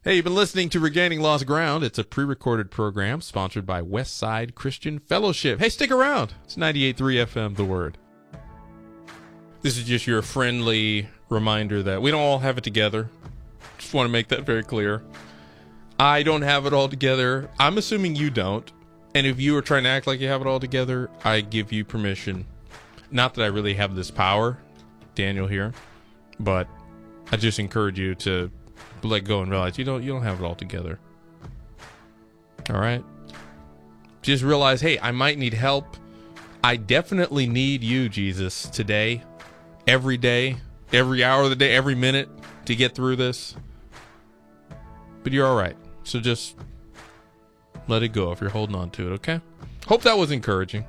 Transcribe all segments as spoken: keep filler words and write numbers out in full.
Hey, you've been listening to Regaining Lost Ground. It's a pre-recorded program sponsored by Westside Christian Fellowship. Hey, stick around. It's ninety-eight point three F M, The Word. This is just your friendly reminder that we don't all have it together. Just want to make that very clear. I don't have it all together. I'm assuming you don't. And if you are trying to act like you have it all together, I give you permission. Not that I really have this power, Daniel here, but I just encourage you to let go and realize you don't you don't have it all together. All right? Just realize, hey, I might need help. I definitely need you, Jesus, today, every day, every hour of the day, every minute to get through this. But you're all right. So just let it go if you're holding on to it, okay? Hope that was encouraging.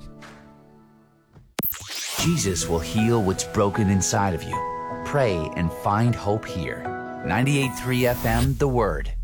Jesus will heal what's broken inside of you. Pray and find hope here. ninety-eight point three F M, The Word.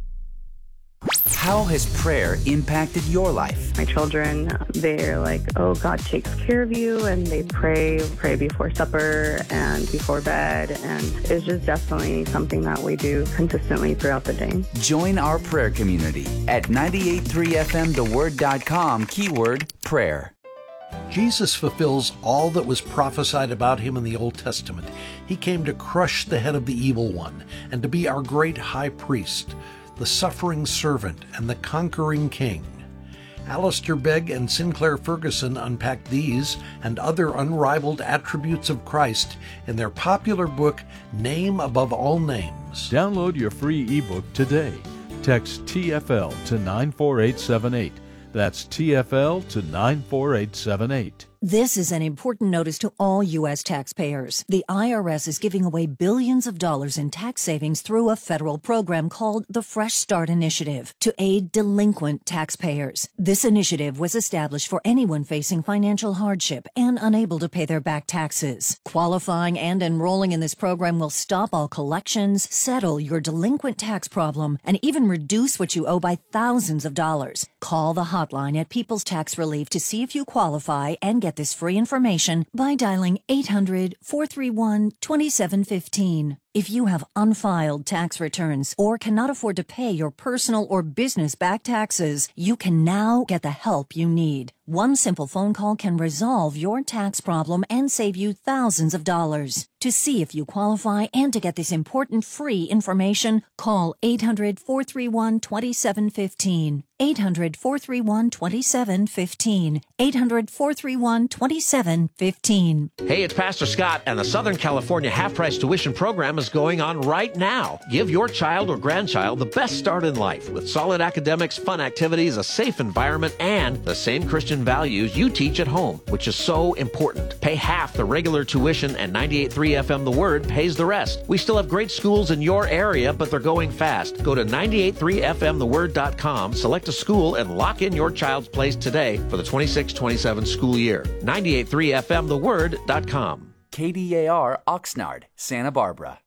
How has prayer impacted your life? My children, they're like, oh, God takes care of you, and they pray, pray before supper and before bed, and it's just definitely something that we do consistently throughout the day. Join our prayer community at ninety-eight point three F M the word dot com, keyword prayer. Jesus fulfills all that was prophesied about him in the Old Testament. He came to crush the head of the evil one and to be our great high priest, the suffering servant and the conquering king. Alistair Begg and Sinclair Ferguson unpack these and other unrivaled attributes of Christ in their popular book, Name Above All Names. Download your free ebook today. Text T F L to nine four eight seven eight. That's T F L to nine four eight seven eight. This is an important notice to all U S taxpayers. The I R S is giving away billions of dollars in tax savings through a federal program called the Fresh Start Initiative to aid delinquent taxpayers. This initiative was established for anyone facing financial hardship and unable to pay their back taxes. Qualifying and enrolling in this program will stop all collections, settle your delinquent tax problem, and even reduce what you owe by thousands of dollars. Call the hotline at People's Tax Relief to see if you qualify and get this free information by dialing eight hundred, four three one, two seven one five. If you have unfiled tax returns or cannot afford to pay your personal or business back taxes, you can now get the help you need. One simple phone call can resolve your tax problem and save you thousands of dollars. To see if you qualify and to get this important free information, call eight hundred, four three one, two seven one five. eight hundred, four three one, two seven one five. eight hundred, four three one, two seven one five. Hey, it's Pastor Scott, and the Southern California half-price tuition program is going on right now. Give your child or grandchild the best start in life with solid academics, fun activities, a safe environment, and the same Christian values you teach at home, which is so important. Pay half the regular tuition, and ninety-eight point three F M The Word pays the rest. We still have great schools in your area, but they're going fast. Go to ninety-eight point three F M the word dot com, select a school, and lock in your child's place today for the twenty-six twenty-seven school year. ninety-eight point three F M the word dot com. K D A R Oxnard, Santa Barbara.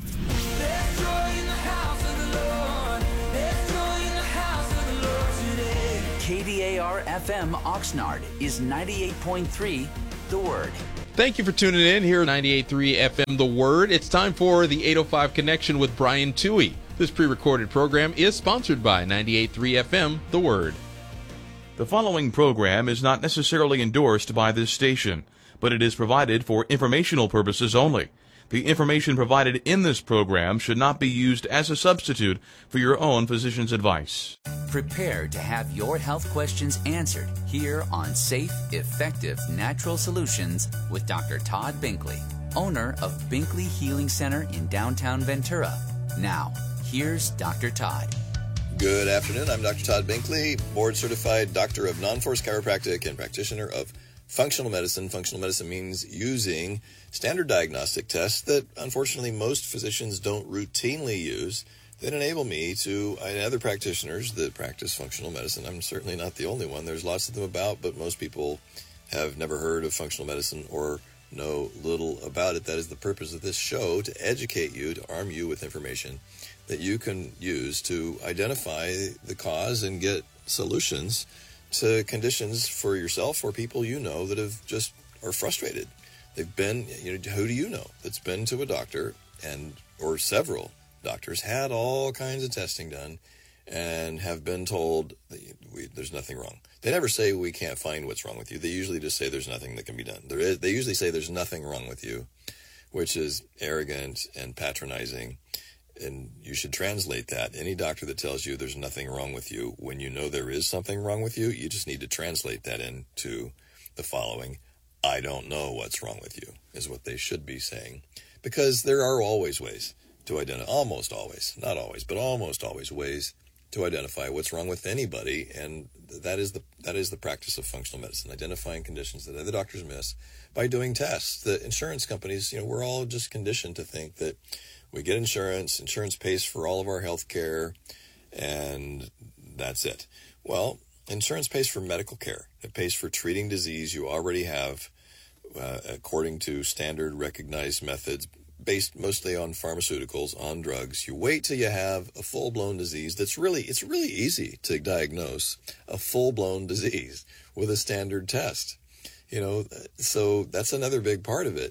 K D A R F M Oxnard is ninety-eight point three The Word. Thank you for tuning in here at ninety-eight point three F M The Word. It's time for the eight oh five Connection with Brian Toohey. This pre-recorded program is sponsored by ninety-eight point three F M The Word. The following program is not necessarily endorsed by this station, but it is provided for informational purposes only. The information provided in this program should not be used as a substitute for your own physician's advice. Prepare to have your health questions answered here on Safe, Effective Natural Solutions with Doctor Todd Binkley, owner of Binkley Healing Center in downtown Ventura. Now, here's Doctor Todd. Good afternoon. I'm Doctor Todd Binkley, board-certified doctor of non-force chiropractic and practitioner of functional medicine. Functional medicine means using standard diagnostic tests that, unfortunately, most physicians don't routinely use that enable me to, and other practitioners that practice functional medicine. I'm certainly not the only one. There's lots of them about, but most people have never heard of functional medicine or know little about it. That is the purpose of this show, to educate you, to arm you with information that you can use to identify the cause and get solutions to conditions for yourself or people you know that have just are frustrated. They've been, you know, who do you know that's been to a doctor and or several doctors had all kinds of testing done and have been told that we, there's nothing wrong. They never say we can't find what's wrong with you. They usually just say there's nothing that can be done. There is, they usually say there's nothing wrong with you, which is arrogant and patronizing. And you should translate that. Any doctor that tells you there's nothing wrong with you, when you know there is something wrong with you, you just need to translate that into the following: I don't know what's wrong with you, is what they should be saying. Because there are always ways to identify, almost always, not always, but almost always ways to identify what's wrong with anybody. And that is the that is the practice of functional medicine, identifying conditions that other doctors miss by doing tests. The insurance companies, you know, we're all just conditioned to think that we get insurance, insurance pays for all of our health care, and that's it. Well, insurance pays for medical care. It pays for treating disease you already have uh, according to standard recognized methods based mostly on pharmaceuticals, on drugs. You wait till you have a full-blown disease that's really, it's really easy to diagnose a full-blown disease with a standard test. You know, so that's another big part of it.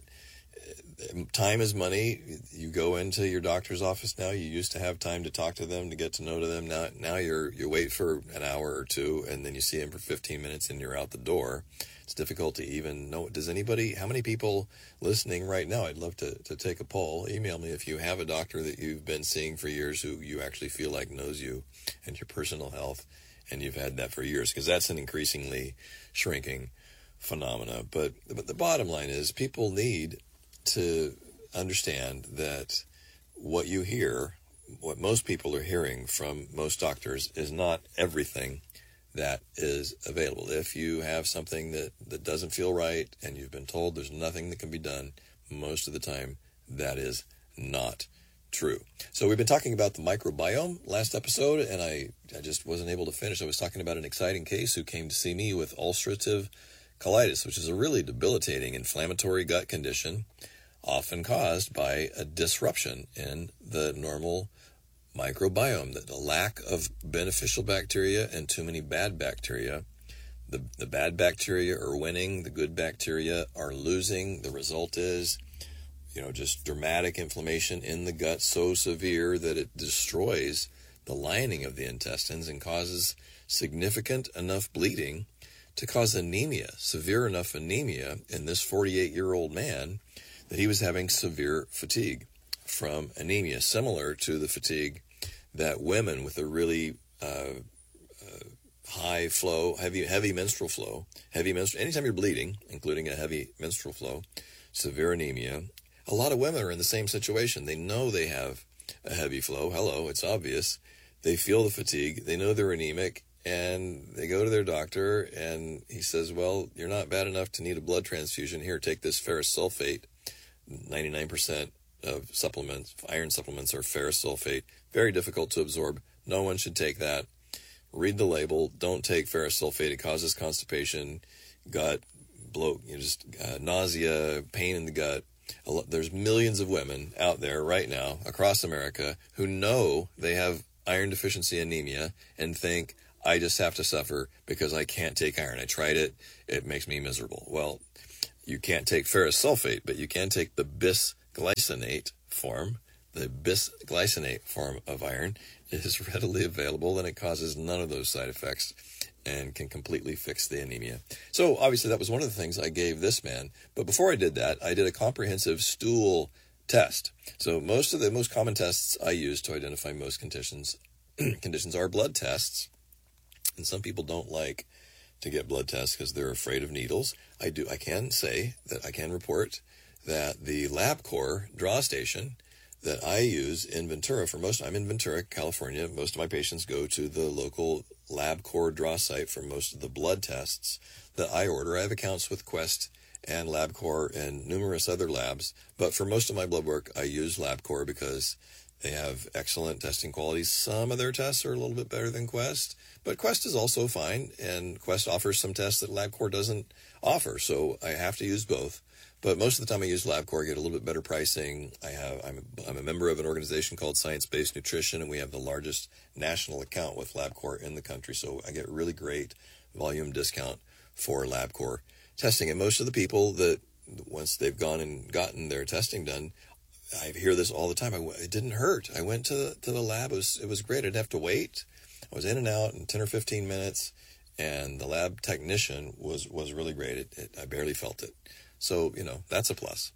Time is money. You go into your doctor's office now. You used to have time to talk to them, to get to know to them. Now, now you're you wait for an hour or two, and then you see them for fifteen minutes, and you're out the door. It's difficult to even know. Does anybody? How many people listening right now? I'd love to to take a poll. Email me if you have a doctor that you've been seeing for years who you actually feel like knows you and your personal health, and you've had that for years, because that's an increasingly shrinking phenomena. But but the bottom line is, people need to understand that what you hear, what most people are hearing from most doctors, is not everything that is available. If you have something that, that doesn't feel right and you've been told there's nothing that can be done, most of the time that is not true. So we've been talking about the microbiome last episode, and I, I just wasn't able to finish. I was talking about an exciting case who came to see me with ulcerative colitis, which is a really debilitating inflammatory gut condition, often caused by a disruption in the normal microbiome, that a lack of beneficial bacteria and too many bad bacteria. The, the bad bacteria are winning, the good bacteria are losing. The result is, you know, just dramatic inflammation in the gut, so severe that it destroys the lining of the intestines and causes significant enough bleeding to cause anemia, severe enough anemia in this forty-eight-year-old man that he was having severe fatigue from anemia, similar to the fatigue that women with a really uh, uh, high flow, heavy heavy menstrual flow, heavy menstrual, anytime you're bleeding, including a heavy menstrual flow, severe anemia. A lot of women are in the same situation. They know they have a heavy flow. Hello, it's obvious. They feel the fatigue. They know they're anemic, and they go to their doctor, and he says, well, you're not bad enough to need a blood transfusion. Here, take this ferrous sulfate. ninety-nine percent of supplements, iron supplements, are ferrous sulfate. Very difficult to absorb. No one should take that. Read the label. Don't take ferrous sulfate. It causes constipation, gut, bloat, you know, just uh, nausea, pain in the gut. There's millions of women out there right now across America who know they have iron deficiency anemia and think, I just have to suffer because I can't take iron. I tried it. It makes me miserable. Well, you can't take ferrous sulfate, but you can take the bisglycinate form. The bisglycinate form of iron is readily available, and it causes none of those side effects and can completely fix the anemia. So obviously that was one of the things I gave this man. But before I did that, I did a comprehensive stool test. So most of the most common tests I use to identify most conditions conditions are blood tests. And some people don't like to get blood tests because they're afraid of needles. I do. I can say that I can report that the LabCorp draw station that I use in Ventura, for most, I'm in Ventura, California. Most of my patients go to the local LabCorp draw site for most of the blood tests that I order. I have accounts with Quest and LabCorp and numerous other labs, but for most of my blood work, I use LabCorp because they have excellent testing quality. Some of their tests are a little bit better than Quest, but Quest is also fine, and Quest offers some tests that LabCorp doesn't offer, so I have to use both. But most of the time I use LabCorp, I get a little bit better pricing. I have, I'm, a, I'm a member of an organization called Science-Based Nutrition, and we have the largest national account with LabCorp in the country, so I get really great volume discount for LabCorp testing. And most of the people that, once they've gone and gotten their testing done, I hear this all the time. I, it didn't hurt. I went to the, to the lab. It was, it was great. I didn't have to wait. I was in and out in ten or fifteen minutes, and the lab technician was, was really great. It, it, I barely felt it. So, you know, that's a plus.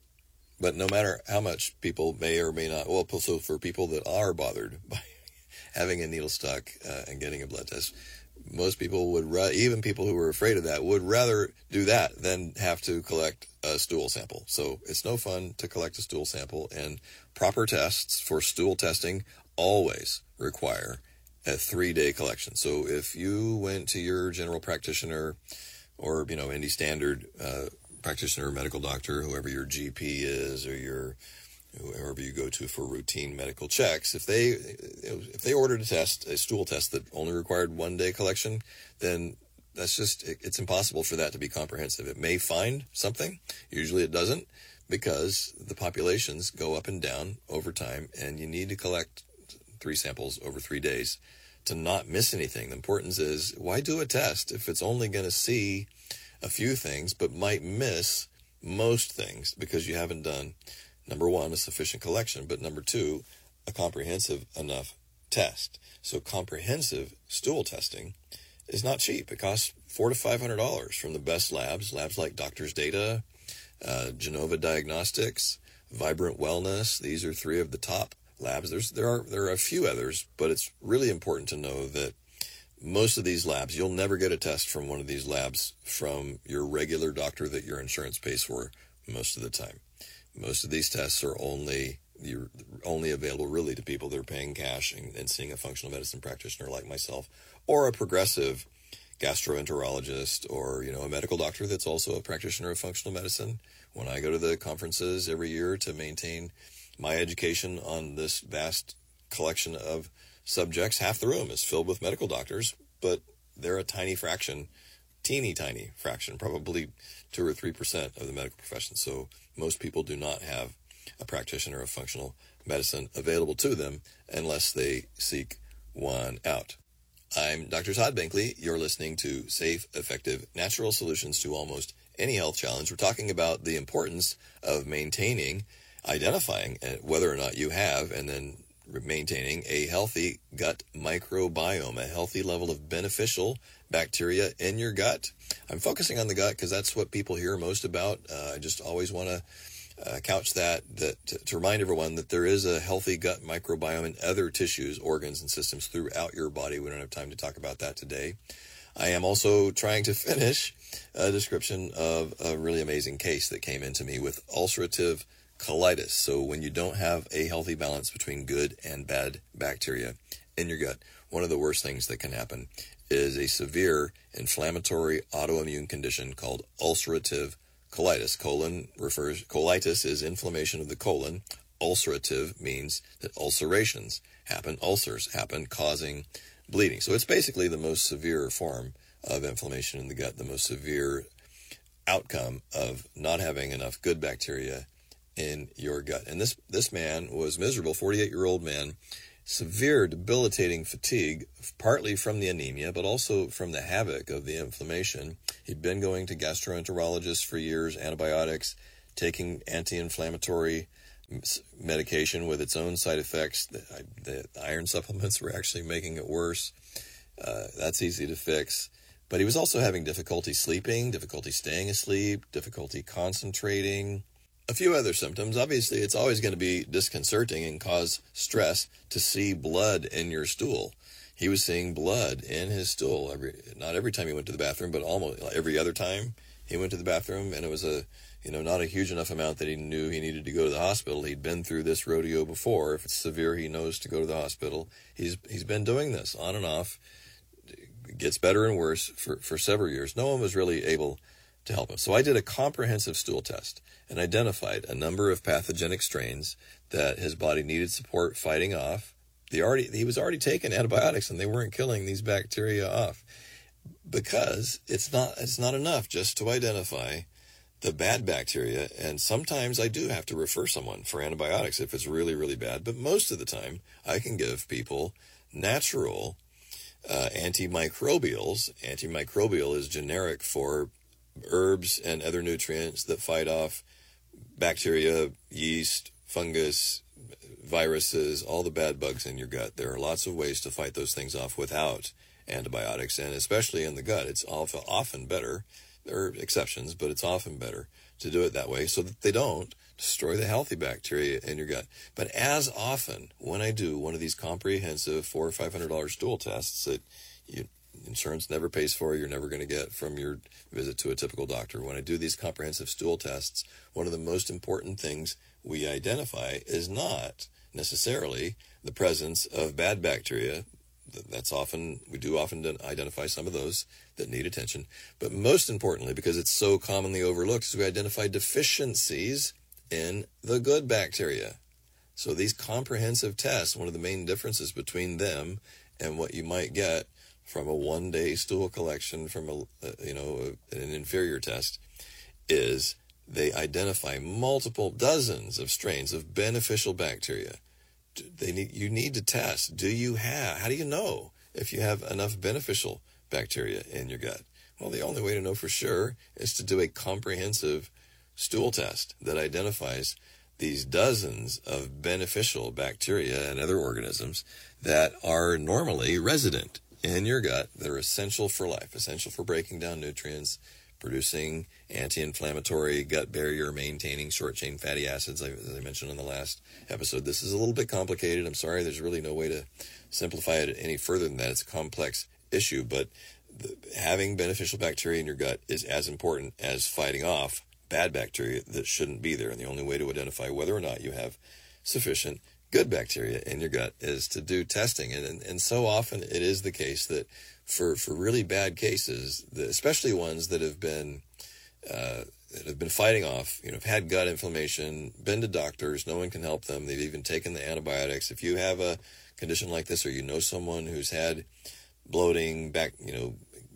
But no matter how much people may or may not, well, so for people that are bothered by having a needle stuck uh, and getting a blood test, most people would, ra- even people who are afraid of that, would rather do that than have to collect a stool sample. So it's no fun to collect a stool sample, and proper tests for stool testing always require a three-day collection. So if you went to your general practitioner or, you know, any standard uh, practitioner, medical doctor, whoever your G P is, or your whoever you go to for routine medical checks, if they if they ordered a test, a stool test that only required one day collection, then that's just, it's impossible for that to be comprehensive. It may find something, usually it doesn't, because the populations go up and down over time, and you need to collect three samples over three days to not miss anything. The importance is, why do a test if it's only going to see a few things but might miss most things because you haven't done, number one, a sufficient collection, but number two, a comprehensive enough test. So comprehensive stool testing is not cheap. It costs four to five hundred dollars from the best labs, labs like Doctors Data, uh, Genova Diagnostics, Vibrant Wellness. These are three of the top labs. There's there are there are a few others, but it's really important to know that most of these labs, you'll never get a test from one of these labs from your regular doctor that your insurance pays for most of the time. Most of these tests are only you're only available really to people that are paying cash and, and seeing a functional medicine practitioner like myself, or a progressive gastroenterologist, or, you know, a medical doctor that's also a practitioner of functional medicine. When I go to the conferences every year to maintain my education on this vast collection of subjects, half the room is filled with medical doctors, but they're a tiny fraction, teeny tiny fraction, probably two or three percent of the medical profession. So most people do not have a practitioner of functional medicine available to them unless they seek one out. I'm Doctor Todd Binkley. You're listening to Safe, Effective, Natural Solutions to Almost Any Health Challenge. We're talking about the importance of maintaining, identifying whether or not you have, and then maintaining a healthy gut microbiome, a healthy level of beneficial bacteria in your gut. I'm focusing on the gut because that's what people hear most about. Uh, I just always want to uh, couch that, that to, to remind everyone that there is a healthy gut microbiome in other tissues, organs, and systems throughout your body. We don't have time to talk about that today. I am also trying to finish a description of a really amazing case that came into me with ulcerative colitis. So when you don't have a healthy balance between good and bad bacteria in your gut, one of the worst things that can happen is a severe inflammatory autoimmune condition called ulcerative colitis. Colon refers, colitis is inflammation of the colon. Ulcerative means that ulcerations happen, ulcers happen, causing bleeding. So it's basically the most severe form of inflammation in the gut, the most severe outcome of not having enough good bacteria in your gut. And this this man was miserable, forty-eight-year-old man, severe debilitating fatigue, partly from the anemia, but also from the havoc of the inflammation. He'd been going to gastroenterologists for years, antibiotics, taking anti-inflammatory medication with its own side effects. The, the iron supplements were actually making it worse. Uh, that's easy to fix. But he was also having difficulty sleeping, difficulty staying asleep, difficulty concentrating, a few other symptoms. Obviously, it's always going to be disconcerting and cause stress to see blood in your stool. He was seeing blood in his stool every, not every time he went to the bathroom, but almost every other time he went to the bathroom. And it was a, you know, not a huge enough amount that he knew he needed to go to the hospital. He'd been through this rodeo before. If it's severe, he knows to go to the hospital. He's, he's been doing this on and off. It gets better and worse for, for several years. No one was really able to help him. So I did a comprehensive stool test and identified a number of pathogenic strains that his body needed support fighting off. They already, he was already taking antibiotics and they weren't killing these bacteria off, because it's not, it's not enough just to identify the bad bacteria. And sometimes I do have to refer someone for antibiotics if it's really, really bad. But most of the time I can give people natural uh, antimicrobials. Antimicrobial is generic for herbs and other nutrients that fight off bacteria, yeast, fungus, viruses, all the bad bugs in your gut. There are lots of ways to fight those things off without antibiotics, and especially in the gut. It's often better. There are exceptions, but it's often better to do it that way so that they don't destroy the healthy bacteria in your gut. But as often, when I do one of these comprehensive four or five hundred dollar stool tests that you, insurance never pays for, you're never going to get from your visit to a typical doctor. When I do these comprehensive stool tests, one of the most important things we identify is not necessarily the presence of bad bacteria. That's often, we do often identify some of those that need attention. But most importantly, because it's so commonly overlooked, is we identify deficiencies in the good bacteria. So these comprehensive tests, one of the main differences between them and what you might get from a one-day stool collection from a, you know, a, an inferior test, is they identify multiple dozens of strains of beneficial bacteria. They need, you need to test. Do you have, how do you know if you have enough beneficial bacteria in your gut? Well, the only way to know for sure is to do a comprehensive stool test that identifies these dozens of beneficial bacteria and other organisms that are normally resident in your gut, that are essential for life, essential for breaking down nutrients, producing anti-inflammatory, gut barrier maintaining short-chain fatty acids, as I mentioned in the last episode. This is a little bit complicated. I'm sorry, there's really no way to simplify it any further than that. It's a complex issue, but the, having beneficial bacteria in your gut is as important as fighting off bad bacteria that shouldn't be there. And the only way to identify whether or not you have sufficient good bacteria in your gut is to do testing. And, and, and so often it is the case that for, for really bad cases, especially ones that have been uh, that have been fighting off, you know, have had gut inflammation, been to doctors, no one can help them. They've even taken the antibiotics. If you have a condition like this, or you know someone who's had bloating, back, you know,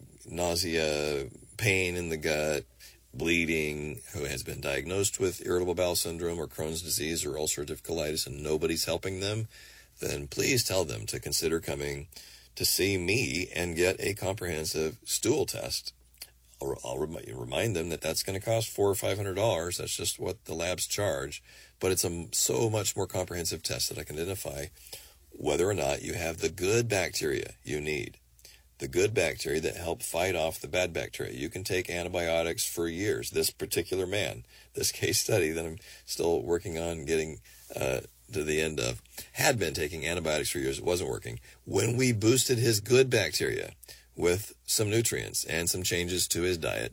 nausea, pain in the gut, bleeding, who has been diagnosed with irritable bowel syndrome or Crohn's disease or ulcerative colitis, and nobody's helping them, then please tell them to consider coming to see me and get a comprehensive stool test. I'll, I'll remind them that that's going to cost four or five hundred dollars. That's just what the labs charge, but it's a so much more comprehensive test that I can identify whether or not you have the good bacteria you need. The good bacteria that help fight off the bad bacteria. You can take antibiotics for years. This particular man, this case study that I'm still working on getting uh, to the end of, had been taking antibiotics for years. It wasn't working. When we boosted his good bacteria with some nutrients and some changes to his diet,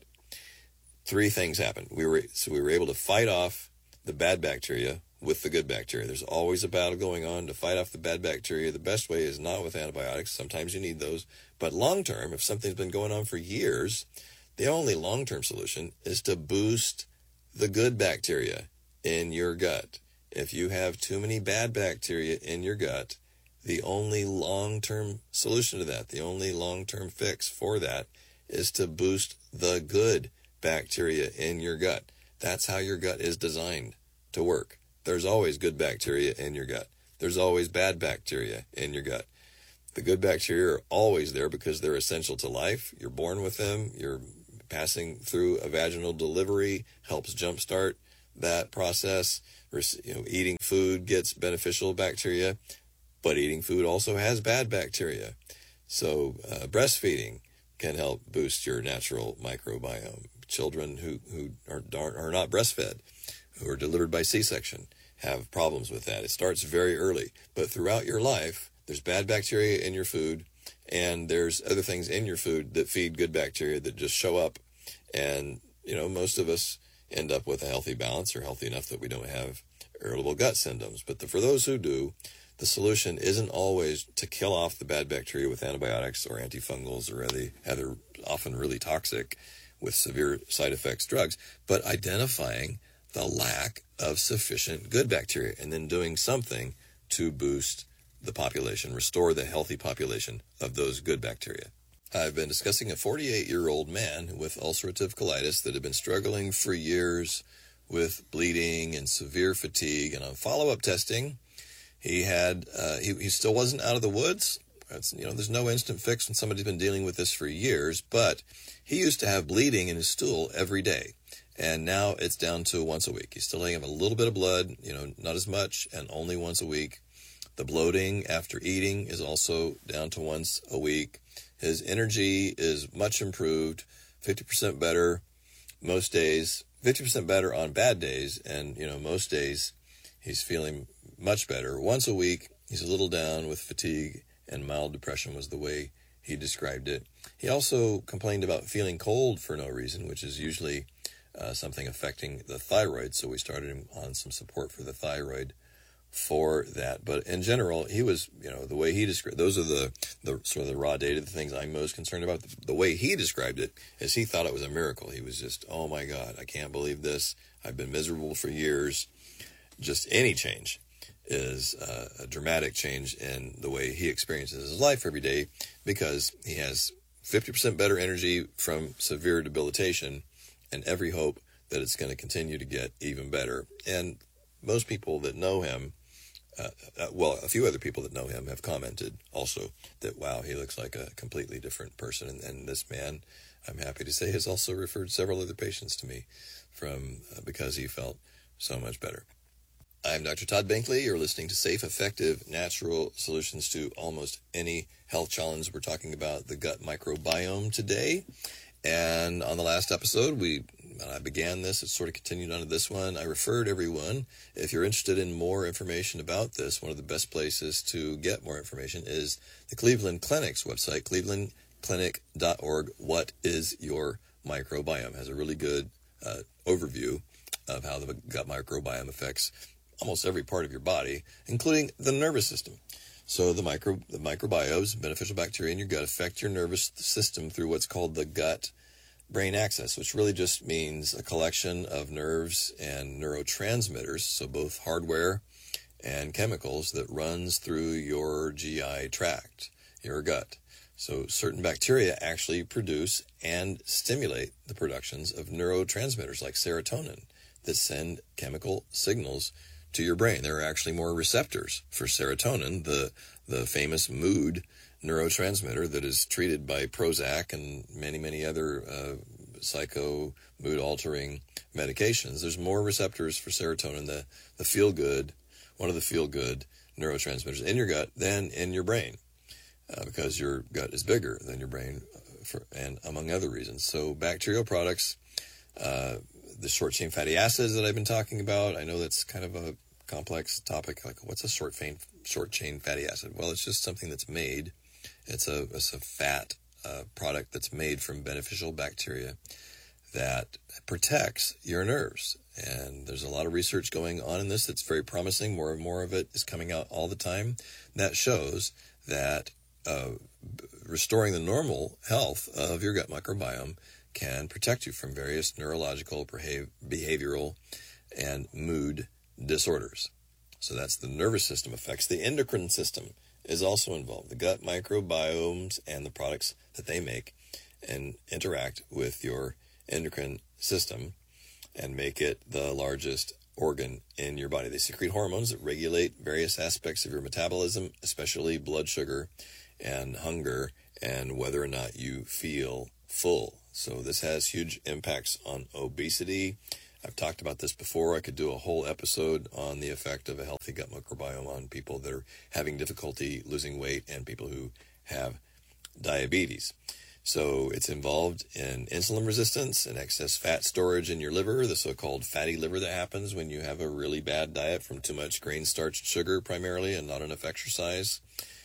three things happened. We were so we were able to fight off the bad bacteria with the good bacteria. There's always a battle going on to fight off the bad bacteria. The best way is not with antibiotics. Sometimes you need those. But long term, if something's been going on for years, the only long-term solution is to boost the good bacteria in your gut. If you have too many bad bacteria in your gut, the only long-term solution to that, the only long-term fix for that, is to boost the good bacteria in your gut. That's how your gut is designed to work. There's always good bacteria in your gut. There's always bad bacteria in your gut. The good bacteria are always there because they're essential to life. You're born with them. You're passing through a vaginal delivery, helps jumpstart that process. You know, eating food gets beneficial bacteria, but eating food also has bad bacteria. So uh, breastfeeding can help boost your natural microbiome. Children who, who are, are not breastfed, who are delivered by C-section, have problems with that. It starts very early, but throughout your life, there's bad bacteria in your food, and there's other things in your food that feed good bacteria that just show up. And, you know, most of us end up with a healthy balance, or healthy enough that we don't have irritable gut symptoms. But the, for those who do, the solution isn't always to kill off the bad bacteria with antibiotics or antifungals or other, other often really toxic with severe side effects drugs, but identifying the lack of sufficient good bacteria and then doing something to boost the population, restore the healthy population of those good bacteria. I've been discussing a forty-eight-year-old man with ulcerative colitis that had been struggling for years with bleeding and severe fatigue, and on follow-up testing, he had uh, he, he still wasn't out of the woods. It's, you know, there's no instant fix when somebody's been dealing with this for years, but he used to have bleeding in his stool every day. and now it's down to once a week. He's still having a little bit of blood, you know, not as much, and only once a week. The bloating after eating is also down to once a week. His energy is much improved, fifty percent better most days, fifty percent better on bad days, and, you know, most days he's feeling much better. Once a week, he's a little down with fatigue and mild depression was the way he described it. He also complained about feeling cold for no reason, which is usually uh, something affecting the thyroid, so we started him on some support for the thyroid for that. But in general, he was, you know, the way he described, those are the, the sort of the raw data, the things I'm most concerned about. The, the way he described it is he thought it was a miracle. He was just, oh my God, I can't believe this. I've been miserable for years. Just any change is uh, a dramatic change in the way he experiences his life every day, because he has fifty percent better energy from severe debilitation and every hope that it's going to continue to get even better. And most people that know him, uh, uh, well, a few other people that know him have commented also that, wow, he looks like a completely different person. And, and this man, I'm happy to say, has also referred several other patients to me from uh, because he felt so much better. I'm Doctor Todd Binkley. You're listening to Safe, Effective, Natural Solutions to Almost Any Health Challenge. We're talking about the gut microbiome today. And on the last episode, we when I began this, it sort of continued on to this one. I referred everyone, if you're interested in more information about this, one of the best places to get more information is the Cleveland Clinic's website, cleveland clinic dot org. What is your microbiome? It has a really good uh, overview of how the gut microbiome affects almost every part of your body, including the nervous system. So the micro the microbiomes, beneficial bacteria in your gut, affect your nervous system through what's called the gut-brain axis, which really just means a collection of nerves and neurotransmitters, so both hardware and chemicals that runs through your G I tract, your gut. So certain bacteria actually produce and stimulate the productions of neurotransmitters like serotonin that send chemical signals to your brain. There are actually more receptors for serotonin, the the famous mood neurotransmitter that is treated by Prozac and many, many other uh, psycho mood-altering medications. There's more receptors for serotonin, the, the feel-good, one of the feel-good neurotransmitters in your gut than in your brain, uh, because your gut is bigger than your brain, for, and among other reasons. So bacterial products, uh, the short-chain fatty acids that I've been talking about, I know that's kind of a complex topic, like what's a short chain short chain fatty acid? Well, it's just something that's made. It's a it's a fat uh, product that's made from beneficial bacteria that protects your nerves. And there's a lot of research going on in this that's very promising. More and more of it is coming out all the time. That shows that uh, restoring the normal health of your gut microbiome can protect you from various neurological, behavioral, and mood disorders. So that's the nervous system effects. The endocrine system is also involved. The gut microbiomes and the products that they make and interact with your endocrine system and make it the largest organ in your body. They secrete hormones that regulate various aspects of your metabolism, especially blood sugar and hunger and whether or not you feel full. So this has huge impacts on obesity. I've talked about this before. I could do a whole episode on the effect of a healthy gut microbiome on people that are having difficulty losing weight and people who have diabetes. So it's involved in insulin resistance and excess fat storage in your liver, the so-called fatty liver that happens when you have a really bad diet from too much grain, starch, and sugar primarily, and not enough exercise.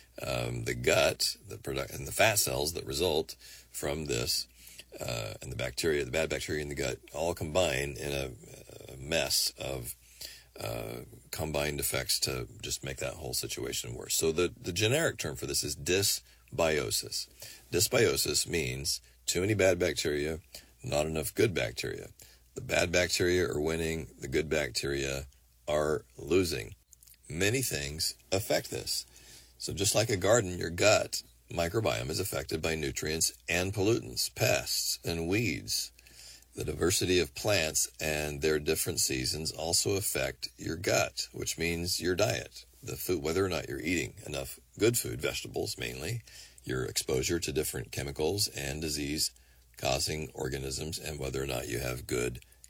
Um, the gut, the product, and the fat cells that result from this, uh, and the bacteria, the bad bacteria in the gut, all combine in a, a mess of uh, combined effects to just make that whole situation worse. So the, the generic term for this is dysbiosis. Dysbiosis means too many bad bacteria, not enough good bacteria. The bad bacteria are winning, the good bacteria are losing. Many things affect this. So just like a garden, your gut microbiome is affected by nutrients and pollutants, pests and weeds. The diversity of plants and their different seasons also affect your gut, which means your diet, the food, whether or not you're eating enough good food, vegetables mainly, your exposure to different chemicals and disease-causing organisms, and whether or not you have good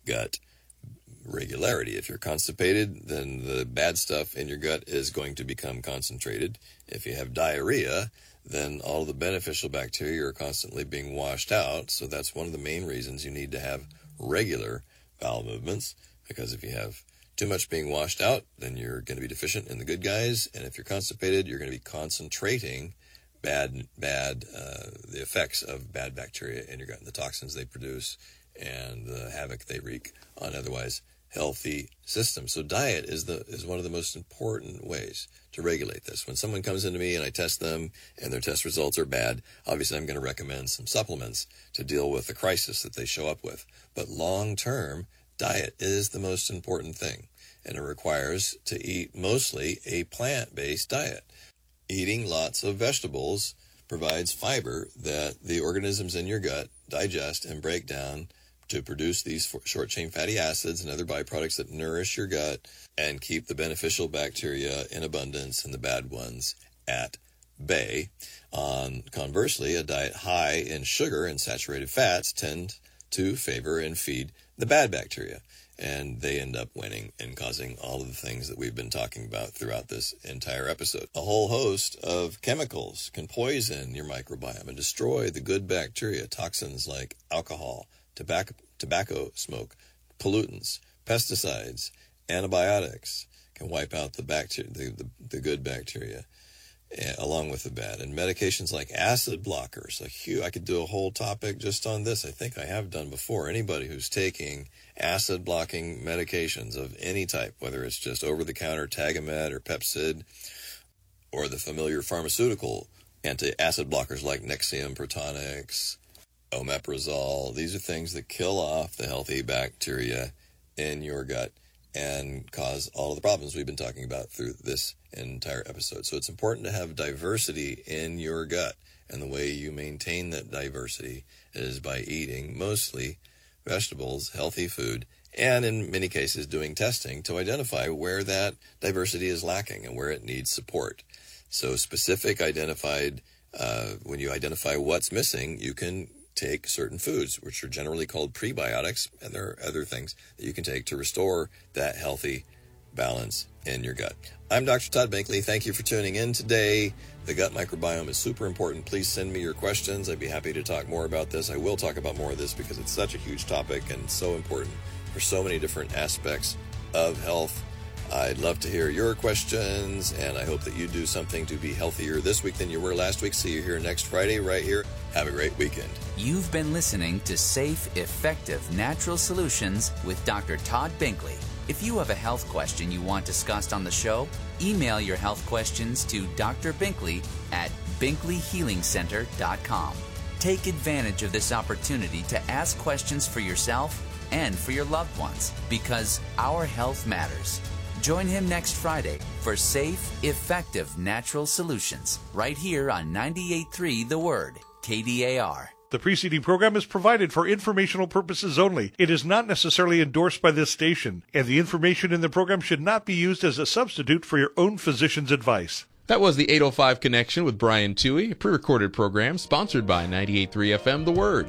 gut regularity. If you're constipated, then the bad stuff in your gut is going to become concentrated. If you have diarrhea, then all the beneficial bacteria are constantly being washed out. So that's one of the main reasons you need to have regular bowel movements, because if you have too much being washed out, then you're going to be deficient in the good guys. And if you're constipated, you're going to be concentrating bad, bad, uh, the effects of bad bacteria in your gut and the toxins they produce and the havoc they wreak on otherwise healthy systems. So diet is the is one of the most important ways to regulate this. When someone comes into me and I test them and their test results are bad, obviously I'm going to recommend some supplements to deal with the crisis that they show up with. But long term, diet is the most important thing, and it requires to eat mostly a plant-based diet. Eating lots of vegetables provides fiber that the organisms in your gut digest and break down to produce these short-chain fatty acids and other byproducts that nourish your gut and keep the beneficial bacteria in abundance and the bad ones at bay. Um, conversely, a diet high in sugar and saturated fats tend to favor and feed the bad bacteria, and they end up winning and causing all of the things that we've been talking about throughout this entire episode. A whole host of chemicals can poison your microbiome and destroy the good bacteria. Toxins like alcohol, tobacco, tobacco smoke, pollutants, pesticides, antibiotics can wipe out the bacteria, the, the, the good bacteria, uh, along with the bad. And medications like acid blockers, a huge, I could do a whole topic just on this. I think I have done before. Anybody who's taking acid blocking medications of any type, whether it's just over-the-counter Tagamet or Pepcid, or the familiar pharmaceutical anti-acid blockers like Nexium, Protonix, omeprazole. These are things that kill off the healthy bacteria in your gut and cause all of the problems we've been talking about through this entire episode. So it's important to have diversity in your gut, and the way you maintain that diversity is by eating mostly vegetables, healthy food, and in many cases doing testing to identify where that diversity is lacking and where it needs support. So specific identified, uh, when you identify what's missing, you can take certain foods, which are generally called prebiotics, and there are other things that you can take to restore that healthy balance in your gut. I'm Doctor Todd Binkley. Thank you for tuning in today. The gut microbiome is super important. Please send me your questions. I'd be happy to talk more about this. I will talk about more of this because it's such a huge topic and so important for so many different aspects of health. I'd love to hear your questions, and I hope that you do something to be healthier this week than you were last week. See you here next Friday right here. Have a great weekend. You've been listening to Safe, Effective Natural Solutions with Doctor Todd Binkley. If you have a health question you want discussed on the show, email your health questions to D R Binkley at binkley healing center dot com. Take advantage of this opportunity to ask questions for yourself and for your loved ones, because our health matters. Join him next Friday for Safe, Effective Natural Solutions, right here on ninety-eight point three The Word, K D A R. The preceding program is provided for informational purposes only. It is not necessarily endorsed by this station, and the information in the program should not be used as a substitute for your own physician's advice. That was the eight oh five Connection with Brian Toohey, a pre-recorded program sponsored by ninety-eight point three F M The Word.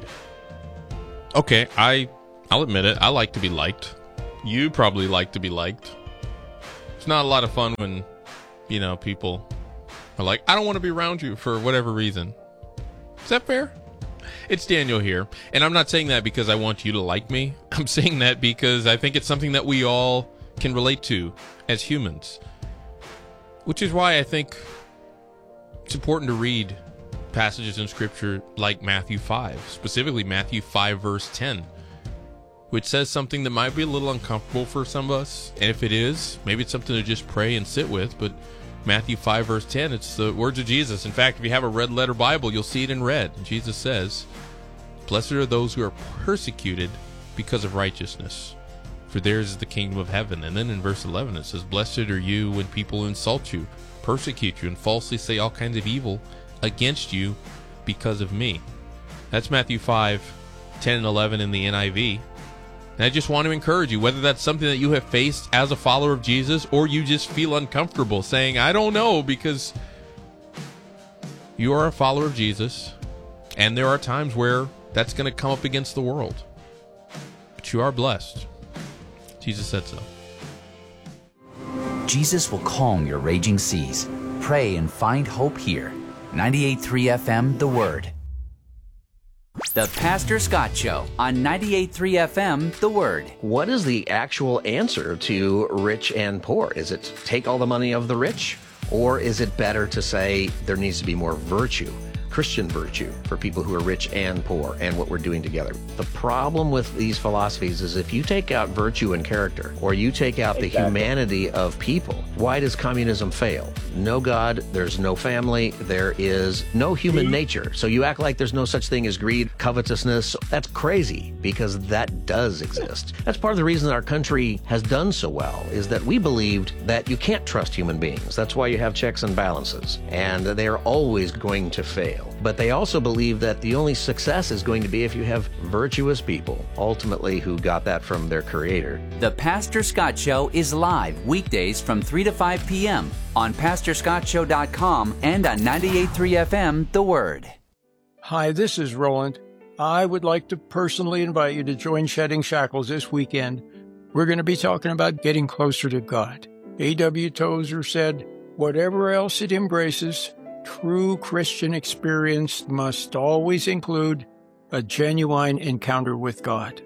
Okay, I, I'll admit it, I like to be liked. You probably like to be liked. It's not a lot of fun when, you know, people are like, I don't want to be around you for whatever reason. Is that fair? It's Daniel here, and I'm not saying that because I want you to like me. I'm saying that because I think it's something that we all can relate to as humans, which is why I think it's important to read passages in Scripture like Matthew five, specifically Matthew five, verse ten, which says something that might be a little uncomfortable for some of us, and if it is, maybe it's something to just pray and sit with, but Matthew five, verse ten, it's the words of Jesus. In fact, if you have a red letter Bible, you'll see it in red. Jesus says, "Blessed are those who are persecuted because of righteousness, for theirs is the kingdom of heaven." And then in verse eleven, it says, "Blessed are you when people insult you, persecute you, and falsely say all kinds of evil against you because of me." That's Matthew five, ten and eleven in the N I V. And I just want to encourage you, whether that's something that you have faced as a follower of Jesus, or you just feel uncomfortable saying, I don't know, because you are a follower of Jesus, and there are times where that's going to come up against the world. But you are blessed. Jesus said so. Jesus will calm your raging seas. Pray and find hope here. ninety-eight point three F M, The Word. The Pastor Scott Show on ninety-eight point three F M, The Word. What is the actual answer to rich and poor? Is it take all the money of the rich? Or is it better to say there needs to be more virtue, Christian virtue, for people who are rich and poor, and what we're doing together? The problem with these philosophies is if you take out virtue and character, or you take out the exactly. humanity of people, why does communism fail? No God, there's no family, there is no human nature. So you act like there's no such thing as greed, covetousness. That's crazy, because that does exist. That's part of the reason our country has done so well, is that we believed that you can't trust human beings. That's why you have checks and balances, and they are always going to fail. But they also believe that the only success is going to be if you have virtuous people, ultimately who got that from their creator. The Pastor Scott Show is live weekdays from three to five p.m. on pastor scott show dot com and on ninety-eight point three F M, The Word. Hi, this is Roland. I would like to personally invite you to join Shedding Shackles this weekend. We're going to be talking about getting closer to God. A W Tozer said, whatever else it embraces, true Christian experience must always include a genuine encounter with God.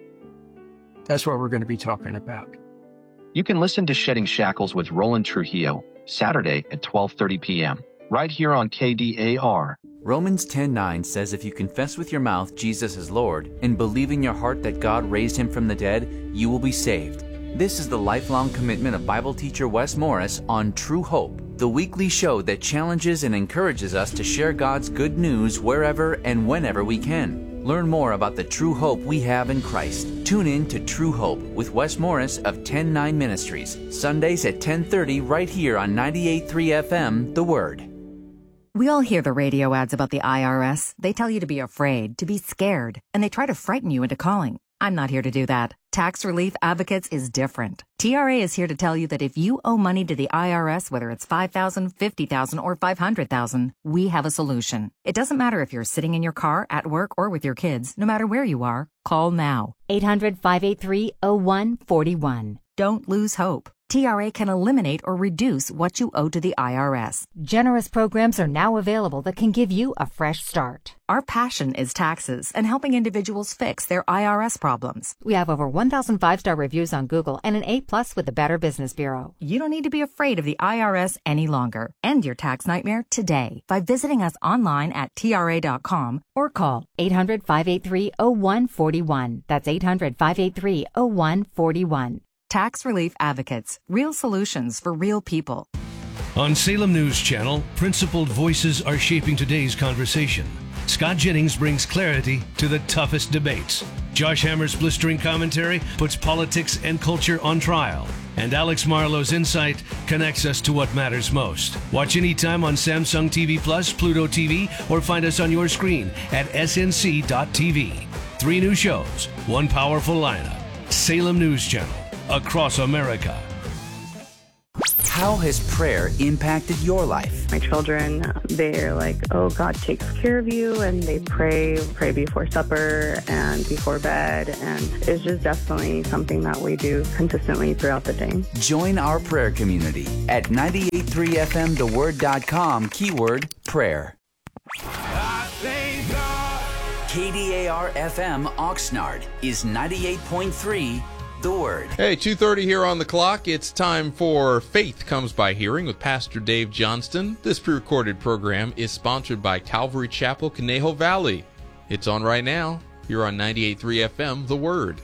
That's what we're going to be talking about. You can listen to Shedding Shackles with Roland Trujillo, Saturday at twelve thirty p.m., right here on K D A R. Romans ten nine says if you confess with your mouth Jesus is Lord and believe in your heart that God raised him from the dead, you will be saved. This is the lifelong commitment of Bible teacher Wes Morris on True Hope, the weekly show that challenges and encourages us to share God's good news wherever and whenever we can. Learn more about the true hope we have in Christ. Tune in to True Hope with Wes Morris of ten nine Ministries, Sundays at ten thirty right here on ninety-eight point three F M, The Word. We all hear the radio ads about the I R S. They tell you to be afraid, to be scared, and they try to frighten you into calling. I'm not here to do that. Tax Relief Advocates is different. T R A is here to tell you that if you owe money to the I R S, whether it's five thousand dollars, fifty thousand dollars, or five hundred thousand dollars, we have a solution. It doesn't matter if you're sitting in your car, at work, or with your kids. No matter where you are, call now. eight hundred, five eight three, oh one four one. Don't lose hope. T R A can eliminate or reduce what you owe to the I R S. Generous programs are now available that can give you a fresh start. Our passion is taxes and helping individuals fix their I R S problems. We have over one thousand five-star reviews on Google and an A plus with the Better Business Bureau. You don't need to be afraid of the I R S any longer. End your tax nightmare today by visiting us online at T R A dot com or call eight hundred, five eight three, oh one four one. That's eight hundred, five eight three, oh one four one. Tax Relief Advocates. Real solutions for real people. On Salem News Channel, principled voices are shaping today's conversation. Scott Jennings brings clarity to the toughest debates. Josh Hammer's blistering commentary puts politics and culture on trial. And Alex Marlowe's insight connects us to what matters most. Watch anytime on Samsung T V Plus, Pluto T V, or find us on your screen at S N C dot T V. Three new shows, one powerful lineup. Salem News Channel. Across America. How has prayer impacted your life? My children, they're like, oh, God takes care of you, and they pray, pray before supper and before bed, and it's just definitely something that we do consistently throughout the day. Join our prayer community at ninety-eight point three F M the word dot com, keyword prayer. K D A R F M Oxnard is ninety-eight point three The Word. Hey, two thirty here on the clock. It's time for Faith Comes by Hearing with Pastor Dave Johnston. This pre-recorded program is sponsored by Calvary Chapel, Conejo Valley. It's on right now. You're on ninety-eight point three F M, The Word.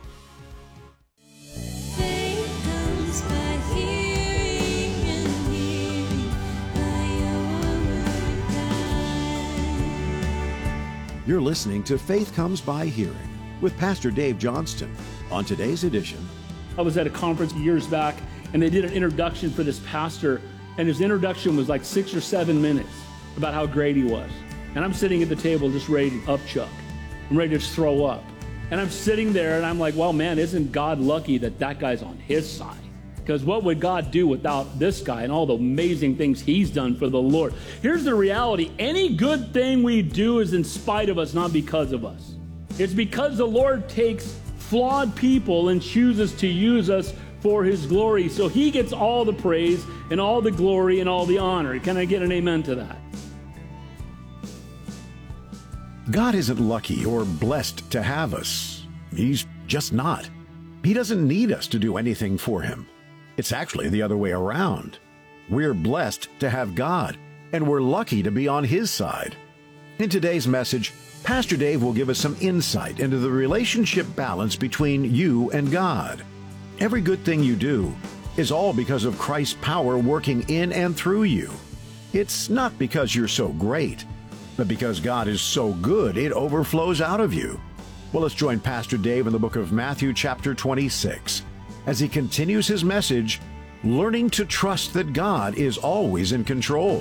You're listening to Faith Comes by Hearing with Pastor Dave Johnston. On today's edition, I was at a conference years back, and they did an introduction for this pastor, and his introduction was like six or seven minutes about how great he was. And I'm sitting at the table just ready to upchuck. I'm ready to just throw up. And I'm sitting there, and I'm like, well, man, isn't God lucky that that guy's on his side? Because what would God do without this guy and all the amazing things he's done for the Lord? Here's the reality. Any good thing we do is in spite of us, not because of us. It's because the Lord takes flawed people and chooses to use us for his glory. So he gets all the praise and all the glory and all the honor. Can I get an amen to that? God isn't lucky or blessed to have us. He's just not. He doesn't need us to do anything for him. It's actually the other way around. We're blessed to have God, and we're lucky to be on his side. In today's message, Pastor Dave will give us some insight into the relationship balance between you and God. Every good thing you do is all because of Christ's power working in and through you. It's not because you're so great, but because God is so good, it overflows out of you. Well, let's join Pastor Dave in the book of Matthew chapter twenty-six as he continues his message, learning to trust that God is always in control.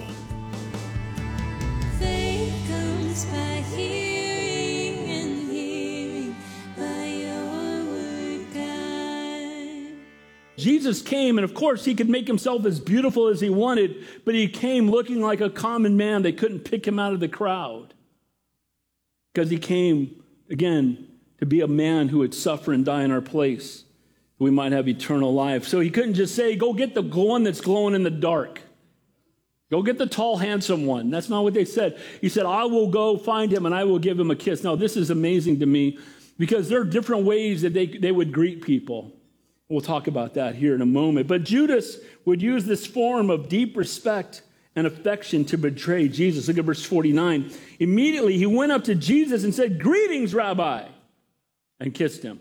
Faith comes by hearing, and hearing by your word, God. Jesus came, and of course he could make himself as beautiful as he wanted, but he came looking like a common man. They couldn't pick him out of the crowd because he came, again, to be a man who would suffer and die in our place. We might have eternal life. So he couldn't just say, go get the one that's glowing in the dark. Go get the tall, handsome one. That's not what they said. He said, I will go find him and I will give him a kiss. Now, this is amazing to me because there are different ways that they, they would greet people. We'll talk about that here in a moment. But Judas would use this form of deep respect and affection to betray Jesus. Look at verse forty-nine. Immediately he went up to Jesus and said, greetings, Rabbi, and kissed him.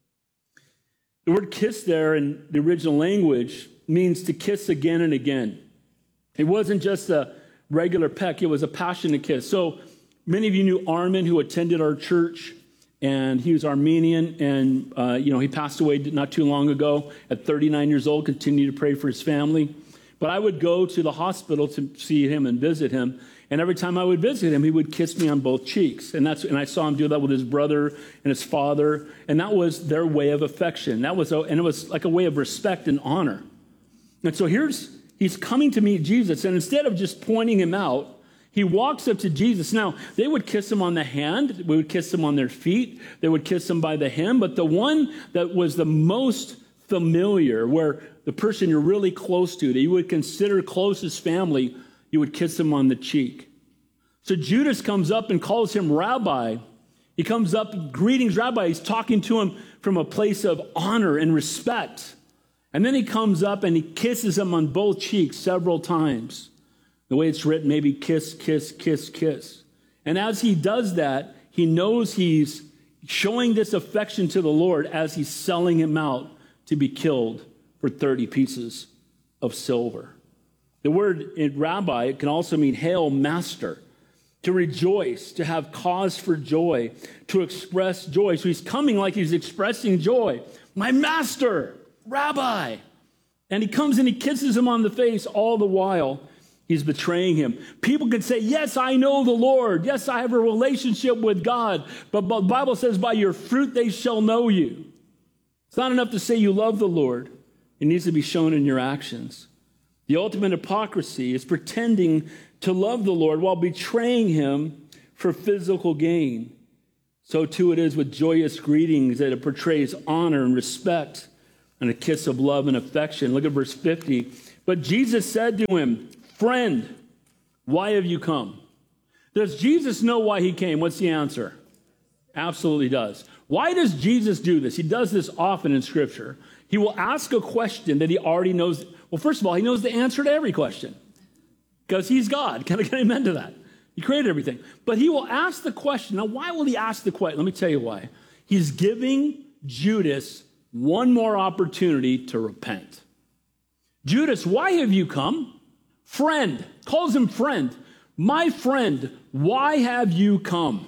The word kiss there in the original language means to kiss again and again. It wasn't just a regular peck, it was a passionate kiss. So many of you knew Armin, who attended our church, and he was Armenian, and uh, you know he passed away not too long ago at thirty-nine years old. Continue to pray for his family. But I would go to the hospital to see him and visit him, and every time I would visit him, he would kiss me on both cheeks. And that's and I saw him do that with his brother and his father, and that was their way of affection. That was a, and it was like a way of respect and honor. And so here's he's coming to meet Jesus, and instead of just pointing him out, he walks up to Jesus. Now, they would kiss him on the hand, they would kiss him on their feet, they would kiss him by the hem, but the one that was the most familiar, where the person you're really close to, that you would consider closest family, you would kiss him on the cheek. So Judas comes up and calls him Rabbi. He comes up, greetings, Rabbi. He's talking to him from a place of honor and respect. And then he comes up and he kisses him on both cheeks several times. The way it's written, maybe kiss, kiss, kiss, kiss. And as he does that, he knows he's showing this affection to the Lord as he's selling him out to be killed for thirty pieces of silver. The word in rabbi, it can also mean hail, master, to rejoice, to have cause for joy, to express joy. So he's coming like he's expressing joy. My master, rabbi. And he comes and he kisses him on the face all the while he's betraying him. People could say, yes, I know the Lord. Yes, I have a relationship with God. But the Bible says, by your fruit they shall know you. It's not enough to say you love the Lord. It needs to be shown in your actions. The ultimate hypocrisy is pretending to love the Lord while betraying him for physical gain. So too it is with joyous greetings, that it portrays honor and respect and a kiss of love and affection. Look at verse fifty. But Jesus said to him, friend, why have you come? Does Jesus know why he came? What's the answer? Absolutely does. Why does Jesus do this? He does this often in Scripture. He will ask a question that he already knows. Well, first of all, he knows the answer to every question because he's God. Can I get amen to that? He created everything. But he will ask the question. Now, why will he ask the question? Let me tell you why. He's giving Judas one more opportunity to repent. Judas, why have you come? Friend, calls him friend. My friend, why have you come?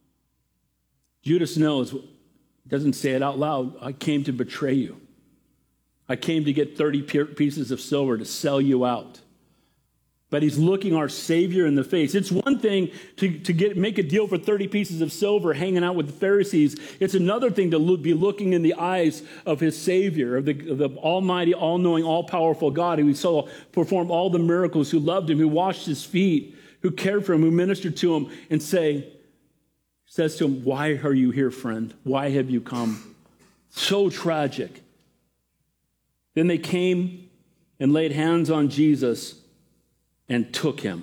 Judas knows, doesn't say it out loud, I came to betray you. I came to get thirty pieces of silver to sell you out. But he's looking our Savior in the face. It's one thing to, to get make a deal for thirty pieces of silver hanging out with the Pharisees. It's another thing to look, be looking in the eyes of his Savior, of the, of the almighty, all-knowing, all-powerful God who he saw perform all the miracles, who loved him, who washed his feet, who cared for him, who ministered to him, and say, says to him, why are you here, friend? Why have you come? So tragic. Then they came and laid hands on Jesus and took him.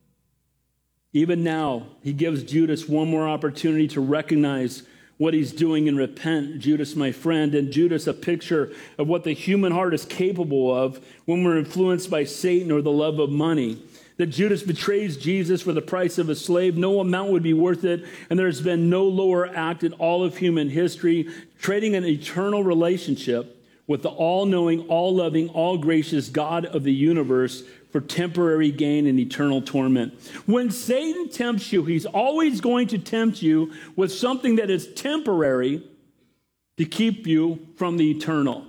Even now, he gives Judas one more opportunity to recognize what he's doing and repent. Judas, my friend, and Judas, a picture of what the human heart is capable of when we're influenced by Satan or the love of money. That Judas betrays Jesus for the price of a slave. No amount would be worth it, and there's been no lower act in all of human history, trading an eternal relationship with the all-knowing, all-loving, all-gracious God of the universe for temporary gain and eternal torment. When Satan tempts you, he's always going to tempt you with something that is temporary to keep you from the eternal.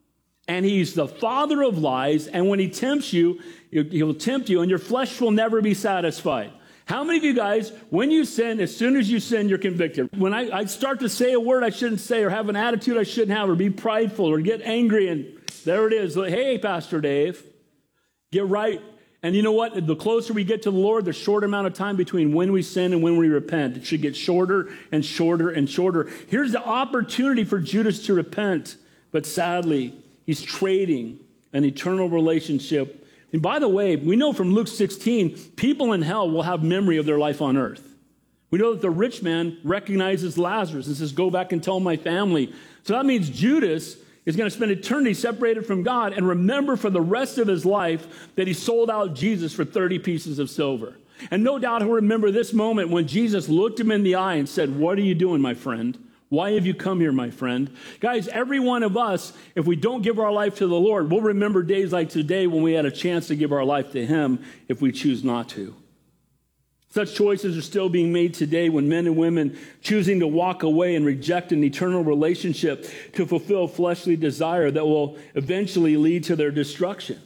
And he's the father of lies, and when he tempts you, he'll tempt you, and your flesh will never be satisfied. How many of you guys, when you sin, as soon as you sin, you're convicted? When I, I start to say a word I shouldn't say, or have an attitude I shouldn't have, or be prideful, or get angry, and there it is. Like, hey, Pastor Dave, get right. And you know what? The closer we get to the Lord, the shorter amount of time between when we sin and when we repent. It should get shorter and shorter and shorter. Here's the opportunity for Judas to repent, but sadly, he's trading an eternal relationship. And by the way, we know from Luke sixteen, people in hell will have memory of their life on earth. We know that the rich man recognizes Lazarus and says, go back and tell my family. So that means Judas is going to spend eternity separated from God and remember for the rest of his life that he sold out Jesus for thirty pieces of silver. And no doubt he'll remember this moment when Jesus looked him in the eye and said, what are you doing, my friend? Why have you come here, my friend? Guys, every one of us, if we don't give our life to the Lord, we'll remember days like today when we had a chance to give our life to him if we choose not to. Such choices are still being made today when men and women choosing to walk away and reject an eternal relationship to fulfill fleshly desire that will eventually lead to their destruction.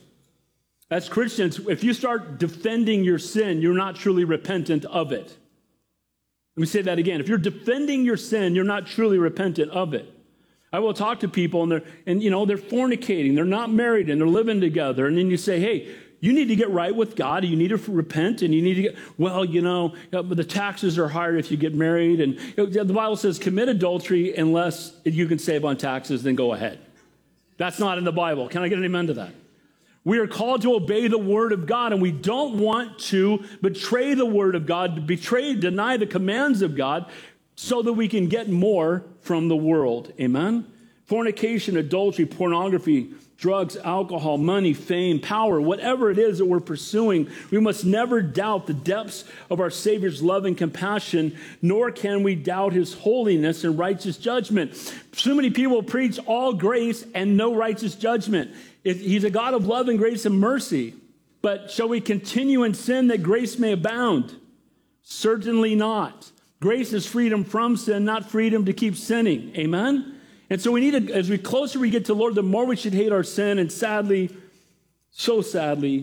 As Christians, if you start defending your sin, you're not truly repentant of it. Let me say that again. If you're defending your sin, you're not truly repentant of it. I will talk to people and they're, and you know, they're fornicating, they're not married and they're living together. And then you say, hey, you need to get right with God. You need to repent and you need to get, well, you know, the taxes are higher if you get married. And you know, the Bible says commit adultery unless you can save on taxes, then go ahead. That's not in the Bible. Can I get an amen to that? We are called to obey the word of God, and we don't want to betray the word of God, to betray, deny the commands of God, so that we can get more from the world. Amen? Fornication, adultery, pornography, drugs, alcohol, money, fame, power, whatever it is that we're pursuing, we must never doubt the depths of our Savior's love and compassion, nor can we doubt his holiness and righteous judgment. So many people preach all grace and no righteous judgment. He's a God of love and grace and mercy. But shall we continue in sin that grace may abound? Certainly not. Grace is freedom from sin, not freedom to keep sinning. Amen? And so we need to, as we closer we get to the Lord, the more we should hate our sin. And sadly, so sadly,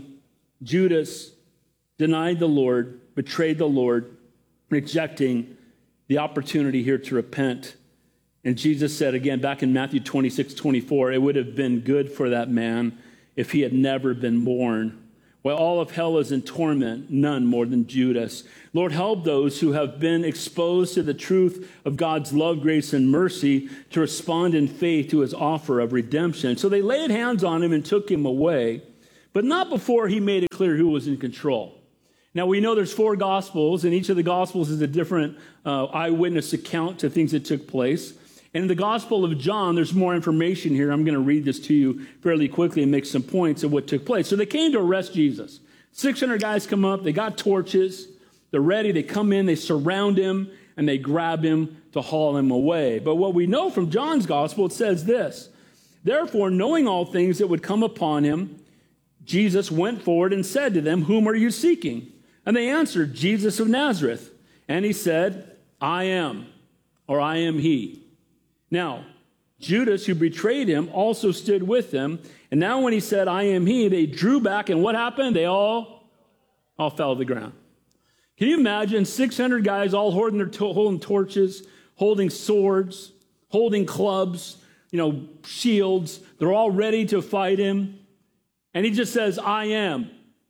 Judas denied the Lord, betrayed the Lord, rejecting the opportunity here to repent. And Jesus said again, back in Matthew twenty-six, twenty-four, it would have been good for that man if he had never been born. While all of hell is in torment, none more than Judas. Lord, help those who have been exposed to the truth of God's love, grace, and mercy to respond in faith to his offer of redemption. So they laid hands on him and took him away, but not before he made it clear who was in control. Now, we know there's four Gospels, and each of the Gospels is a different uh, eyewitness account to things that took place. And in the Gospel of John, there's more information here. I'm going to read this to you fairly quickly and make some points of what took place. So they came to arrest Jesus. six hundred guys come up. They got torches. They're ready. They come in. They surround him, and they grab him to haul him away. But what we know from John's Gospel, it says this. Therefore, knowing all things that would come upon him, Jesus went forward and said to them, whom are you seeking? And they answered, Jesus of Nazareth. And he said, I am, or I am he. Now, Judas, who betrayed him, also stood with them. And now when he said, I am he, they drew back. And what happened? They all, all fell to the ground. Can you imagine six hundred guys all holding their to- holding torches, holding swords, holding clubs, you know, shields. They're all ready to fight him. And he just says, I am.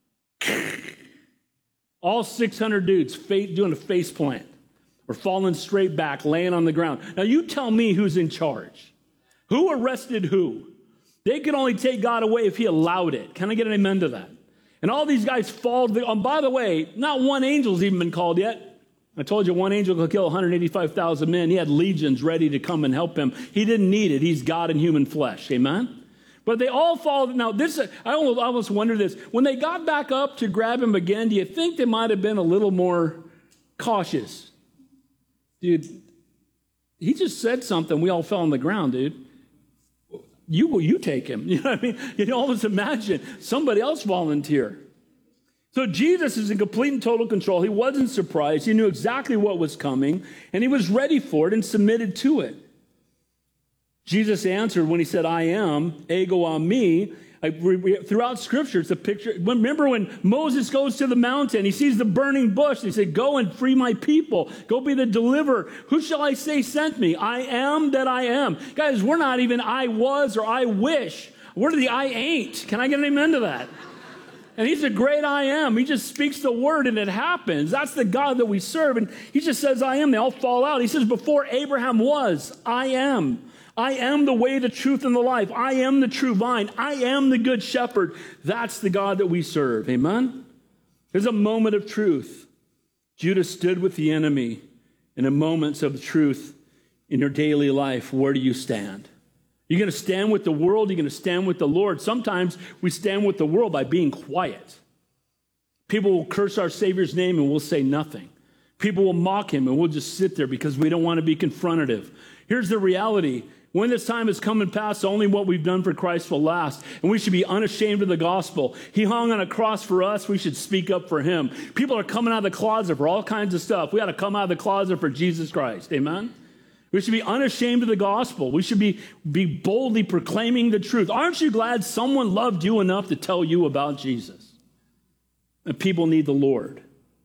All six hundred dudes doing a face plant. Or falling straight back, laying on the ground. Now, you tell me who's in charge. Who arrested who? They could only take God away if he allowed it. Can I get an amen to that? And all these guys fall. To, oh, by the way, not one angel's even been called yet. I told you one angel could kill one hundred eighty-five thousand men. He had legions ready to come and help him. He didn't need it. He's God in human flesh. Amen? But they all fall. Now, this, I almost, I almost wonder this. When they got back up to grab him again, do you think they might have been a little more cautious? Dude, he just said something. We all fell on the ground, dude. You, you take him. You know what I mean? You can almost imagine somebody else volunteer. So Jesus is in complete and total control. He wasn't surprised. He knew exactly what was coming, and he was ready for it and submitted to it. Jesus answered when he said, I am, ego on me. I, we, we, throughout Scripture, it's a picture. Remember when Moses goes to the mountain, he sees the burning bush. He said, go and free my people. Go be the deliverer. Who shall I say sent me? I am that I am. Guys, we're not even I was or I wish. We're the I ain't. Can I get an amen to that? And he's a great I am. He just speaks the word and it happens. That's the God that we serve. And he just says, I am. They all fall out. He says, before Abraham was, I am. I am the way, the truth, and the life. I am the true vine. I am the good shepherd. That's the God that we serve. Amen? There's a moment of truth. Judas stood with the enemy in a moments of truth in your daily life. Where do you stand? You're going to stand with the world. You're going to stand with the Lord. Sometimes we stand with the world by being quiet. People will curse our Savior's name and we'll say nothing. People will mock him and we'll just sit there because we don't want to be confrontative. Here's the reality. When this time has come and passed, only what we've done for Christ will last. And we should be unashamed of the gospel. He hung on a cross for us. We should speak up for him. People are coming out of the closet for all kinds of stuff. We got to come out of the closet for Jesus Christ. Amen? We should be unashamed of the gospel. We should be, be boldly proclaiming the truth. Aren't you glad someone loved you enough to tell you about Jesus? And people need the Lord.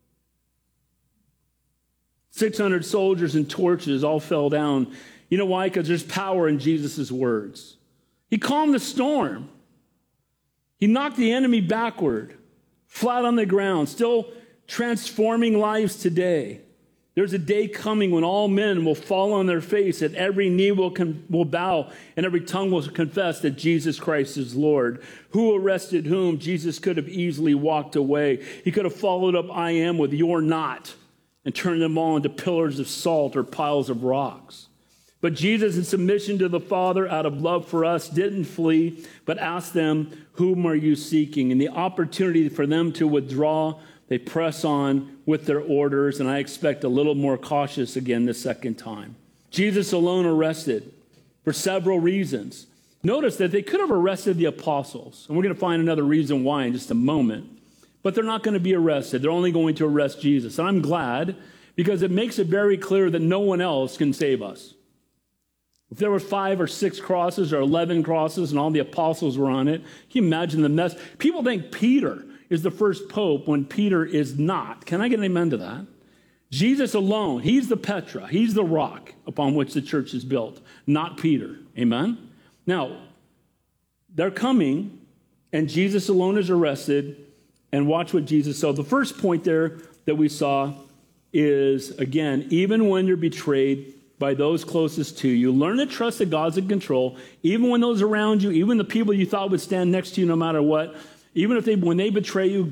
six hundred soldiers and torches all fell down. You know why? Because there's power in Jesus' words. He calmed the storm. He knocked the enemy backward, flat on the ground, still transforming lives today. There's a day coming when all men will fall on their face and every knee will, con- will bow and every tongue will confess that Jesus Christ is Lord. Who arrested whom? Jesus could have easily walked away. He could have followed up I am with you're not and turned them all into pillars of salt or piles of rocks. But Jesus, in submission to the Father, out of love for us, didn't flee, but asked them, whom are you seeking? And the opportunity for them to withdraw, they press on with their orders, and I expect a little more cautious again the second time. Jesus alone arrested for several reasons. Notice that they could have arrested the apostles, and we're going to find another reason why in just a moment. But they're not going to be arrested. They're only going to arrest Jesus. And I'm glad, because it makes it very clear that no one else can save us. If there were five or six crosses or eleven crosses and all the apostles were on it, can you imagine the mess? People think Peter is the first pope when Peter is not. Can I get an amen to that? Jesus alone, he's the Petra. He's the rock upon which the church is built, not Peter. Amen? Now, they're coming, and Jesus alone is arrested, and watch what Jesus saw. The first point there that we saw is, again, even when you're betrayed by those closest to you, learn to trust that God's in control, even when those around you, even the people you thought would stand next to you no matter what, even if they, when they betray you,